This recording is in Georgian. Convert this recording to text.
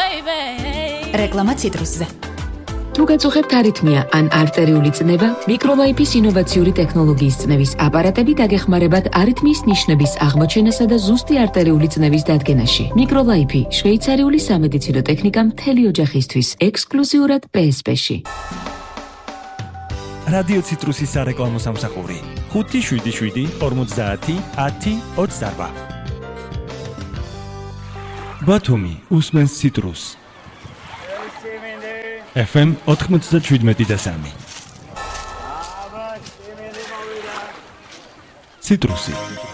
რეკლამა ციტრუსზე. თუ გაწუხებთ არითმია ან არტერიული წნება, მიკროლაიფის ინოვაციური ტექნოლოგიის წნევის აპარატები დაგეხმარებათ არითმიის ნიშნების აღმოჩენასა და ზუსტი არტერიული წნევის დადგენაში. მიკროლაიფი შვეიცარიული სამედიცინო ტექნიკა მთელი ოჯახისთვის, ექსკლუზიურად PSP-ში. რადიო ციტრუსის სარეკლამო სამსახური 577 50 10 28. ბათუმი უსმენს ციტრუს. FM 97.3. ციტრუსი